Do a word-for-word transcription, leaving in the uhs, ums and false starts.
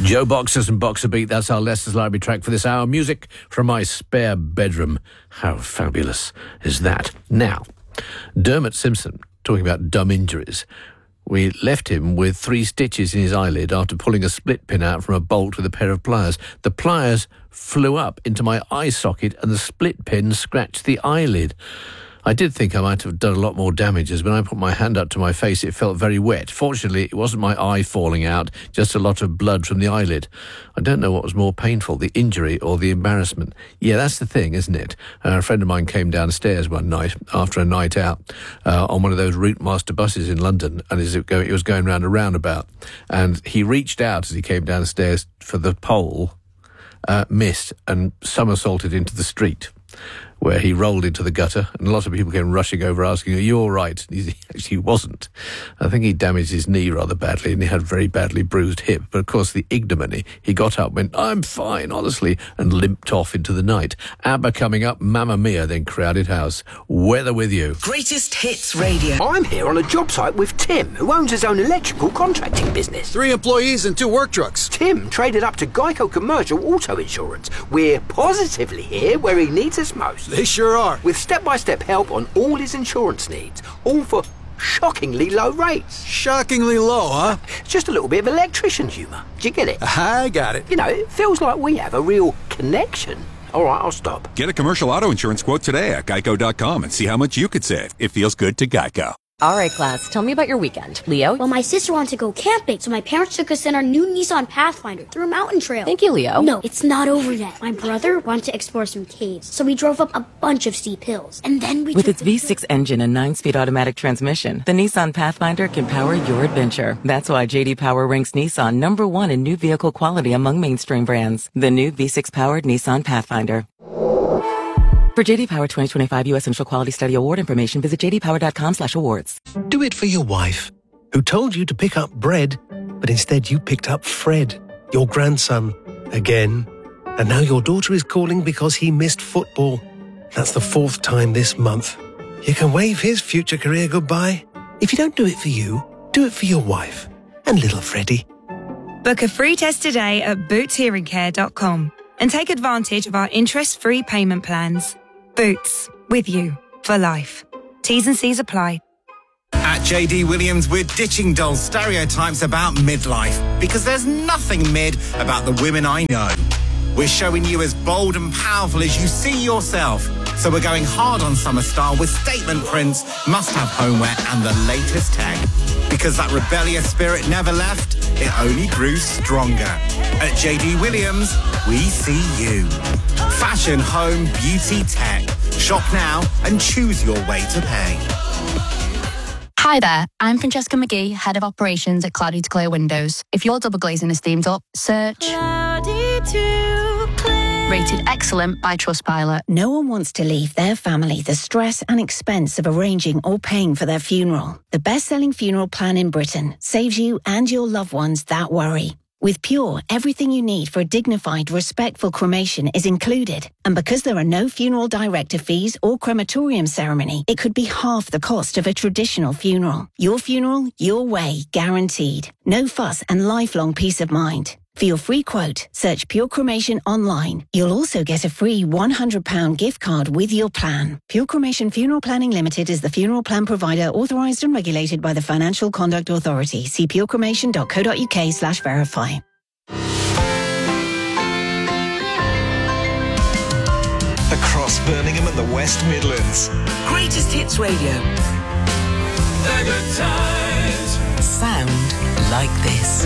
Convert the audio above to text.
Joe Boxers and Boxer Beat, that's our Leicester's Library track for this hour. Music from my spare bedroom. How fabulous is that? Now, Dermot Simpson, talking about dumb injuries. We left him with three stitches in his eyelid after pulling a split pin out from a bolt with a pair of pliers. The pliers flew up into my eye socket and the split pin scratched the eyelid. I did think I might have done a lot more damage, as when I put my hand up to my face, it felt very wet. Fortunately, it wasn't my eye falling out, just a lot of blood from the eyelid. I don't know what was more painful, the injury or the embarrassment. Yeah, that's the thing, isn't it? Uh, a friend of mine came downstairs one night after a night out uh, on one of those Route Master buses in London, and it was going round a roundabout. And he reached out as he came downstairs for the pole, uh, missed, and somersaulted into the street, where he rolled into the gutter, and a lot of people came rushing over asking, are you all right? And he actually wasn't. I think he damaged his knee rather badly, and he had a very badly bruised hip. But of course, the ignominy, he got up, went, I'm fine, honestly, and limped off into the night. ABBA coming up, Mamma Mia, then Crowded House. Weather with you. Greatest Hits Radio. I'm here on a job site with Tim, who owns his own electrical contracting business. Three employees and two work trucks. Tim traded up to Geico Commercial Auto Insurance. We're positively here where he needs us most. They sure are. With step-by-step help on all his insurance needs, all for shockingly low rates. Shockingly low, huh? Just a little bit of electrician humour. Do you get it? I got it. You know, it feels like we have a real connection. All right, I'll stop. Get a commercial auto insurance quote today at geico dot com and see how much you could save. It feels good to Geico. All right, class, tell me about your weekend. Leo? Well, my sister wanted to go camping, so my parents took us in our new Nissan Pathfinder through a mountain trail. Thank you, Leo. No, it's not over yet. My brother wanted to explore some caves, so we drove up a bunch of steep hills. And then we With its V six engine and nine-speed automatic transmission, the Nissan Pathfinder can power your adventure. That's why J D Power ranks Nissan number one in new vehicle quality among mainstream brands. The new V six-powered Nissan Pathfinder. For J D Power twenty twenty-five U S Initial Quality Study Award information, visit j d power dot com slash awards. Do it for your wife, who told you to pick up bread, but instead you picked up Fred, your grandson, again. And now your daughter is calling because he missed football. That's the fourth time this month. You can wave his future career goodbye. If you don't do it for you, do it for your wife and little Freddie. Book a free test today at boots hearing care dot com and take advantage of our interest-free payment plans. Boots, with you for life. T's and C's apply. At J D Williams, we're ditching dull stereotypes about midlife, because there's nothing mid about the women I know. We're showing you as bold and powerful as you see yourself. So we're going hard on summer style with statement prints, must-have homeware and the latest tech. Because that rebellious spirit never left, it only grew stronger. At J D Williams, we see you. Fashion, home, beauty, tech. Shop now and choose your way to pay. Hi there, I'm Francesca McGee, Head of Operations at Cloudy to Clear Windows. If your double glazing is steamed up, search Cloudy to Clear. Rated excellent by Trustpilot. No one wants to leave their family the stress and expense of arranging or paying for their funeral. The best-selling funeral plan in Britain saves you and your loved ones that worry. With Pure, everything you need for a dignified, respectful cremation is included. And because there are no funeral director fees or crematorium ceremony, it could be half the cost of a traditional funeral. Your funeral, your way, guaranteed. No fuss and lifelong peace of mind. For your free quote, search Pure Cremation online. You'll also get a free one hundred pounds gift card with your plan. Pure Cremation Funeral Planning Limited is the funeral plan provider authorised and regulated by the Financial Conduct Authority. See pure cremation dot co dot uk slash verify. Across Birmingham and the West Midlands. Greatest Hits Radio. The good times. Sound like this.